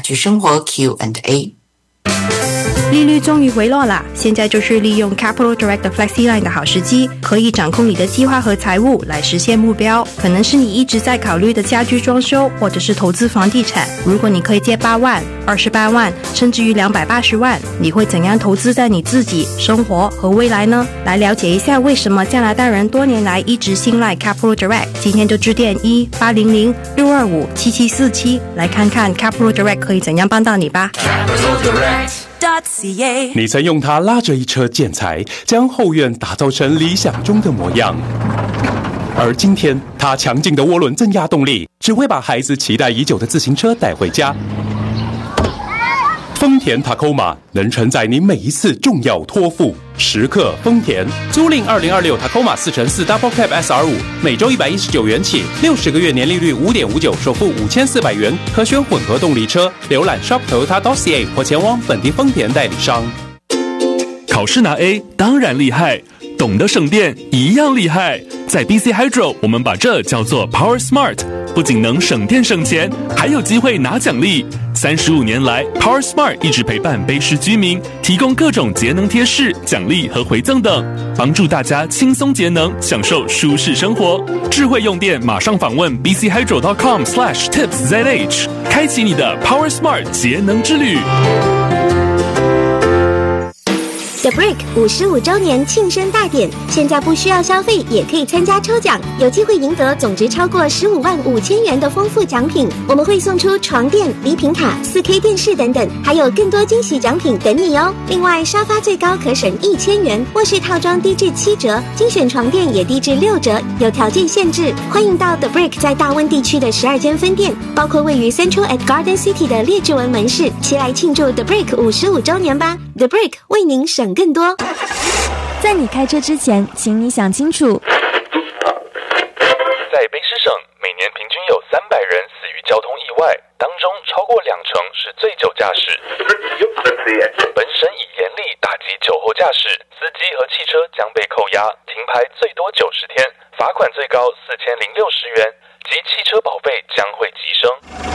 居生活 Q&A。 利率终于回落了，现在就是利用 Capital Direct 的 FlexiLine 的好时机，可以掌控你的计划和财务来实现目标。可能是你一直在考虑的家居装修，或者是投资房地产。如果你可以借8万、28万，甚至于280万，你会怎样投资在你自己、生活和未来呢？来了解一下为什么加拿大人多年来一直信赖 Capital Direct， 今天就致电1-800-625-7747来看看 Capital Direct 可以怎样帮到你吧。 你曾用它拉着一车建材，将后院打造成理想中的模样。而今天，它强劲的涡轮增压动力，只会把孩子期待已久的自行车带回家。丰田 Tacoma 能承载你每一次重要托付。时刻丰田，租赁2026 Tacoma 4x4 Double Cab SR5，每周119元起，60个月年利率5.59%，首付5400元，可选混合动力车。浏览 Shop Toyota.ca 或前往本地丰田代理商。 考试拿 A 当然厉害，懂得省电一样厉害。在 BC Hydro， 我们把这叫做 Power Smart， 不仅能省电省钱，还有机会拿奖励。35年来 ，Power Smart 一直陪伴卑诗居民，提供各种节能贴士、奖励和回赠等，帮助大家轻松节能，享受舒适生活。智慧用电，马上访问 bchydro.com/tipszh， 开启你的 Power Smart 节能之旅。 The Brick 55周年庆生大典，现在不需要消费也可以参加抽奖，有机会赢得总值超过15万5千元的丰富奖品。我们会送出床垫、礼品卡、4K 电视等等，还有更多惊喜奖品等你哦。另外，沙发最高可省1000元，卧室套装低至7折，精选床垫也低至6折，有条件限制。欢迎到 The Brick 在大温地区的12间分店，包括位于 Central at Garden City 的列治文门市，期来庆祝 The Brick 55周年吧。The Brick 为您省更多。 在你开车之前，请你想清楚。 在卑诗省，每年平均有300人死于交通意外，当中超过20%是醉酒驾驶。本省已严厉打击酒后驾驶，司机和汽车将被扣押，停牌最多90天，罚款最高4060元，及汽车保费将会提升。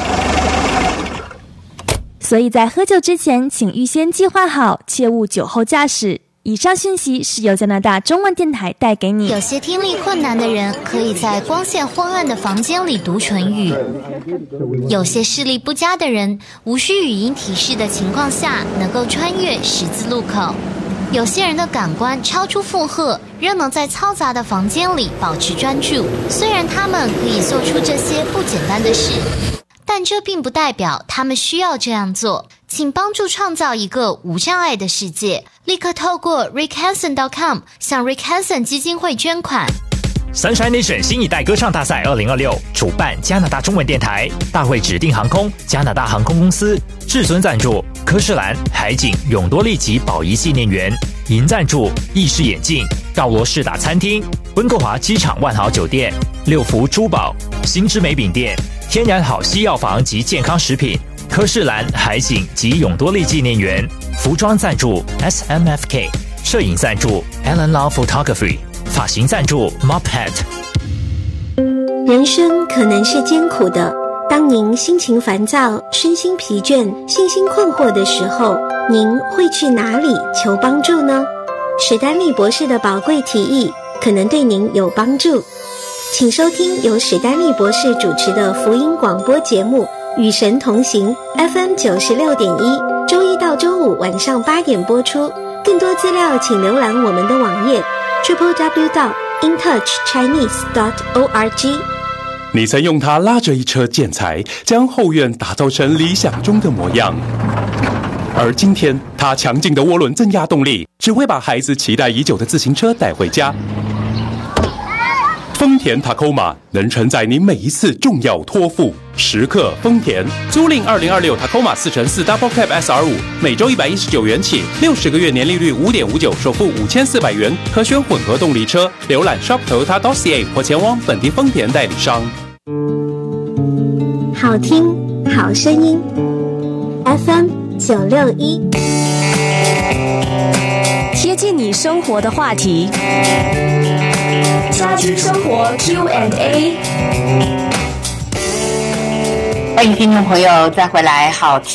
所以在喝酒之前，请预先计划好，切勿酒后驾驶。以上讯息是由加拿大中文电台带给你。 有些听力困难的人可以在光线昏暗的房间里读唇语，有些视力不佳的人无需语音提示的情况下能够穿越十字路口，有些人的感官超出负荷，仍能在嘈杂的房间里保持专注。虽然他们可以做出这些不简单的事，但这并不代表他们需要这样做。请帮助创造一个无障碍的世界，立刻透过 rickhansen.com 向 Rick Hansen 基金会捐款。 Sunshine Nation 新一代歌唱大赛2026主办加拿大中文电台，大会指定航空加拿大航空公司，至尊赞助科士兰、海景、永多利及宝仪纪念园，银赞助意式眼镜、道罗士达餐厅、温哥华机场万豪酒店、六福珠宝、新之美饼店、天然好西药房及健康食品，科士兰、海景及永多利纪念园，服装赞助 SMFK， 摄影赞助 Alan Lau Photography， 发型赞助 Mophead。 人生可能是艰苦的，当您心情烦躁、身心疲倦、信心困惑的时候，您会去哪里求帮助呢？史丹利博士的宝贵提议可能对您有帮助，请收听由史丹利博士主持的福音广播节目与神同行 FM 96.1，周一到周五晚上8点播出。更多资料请浏览我们的网页 www.intouchchinese.org。 你曾用它拉着一车建材，将后院打造成理想中的模样。而今天，它强劲的涡轮增压动力，只会把孩子期待已久的自行车带回家。丰田 Tacoma 能承载你每一次重要托付。时刻丰田，租赁2026 Tacoma 4x4 Double Cab SR5，每周119元起，60个月年利率5.59%，首付5400元，可选混合动力车。浏览 Shop Toyota.ca 或前往本地丰田代理商。 好听好声音 FM 961， 贴近你生活的话题， 家居生活 Q&A。 欢迎听众朋友再回来，好